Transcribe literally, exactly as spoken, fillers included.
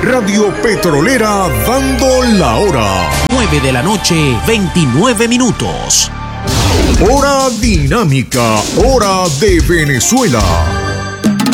Radio Petrolera dando la hora. nueve de la noche, veintinueve minutos. Hora dinámica, hora de Venezuela.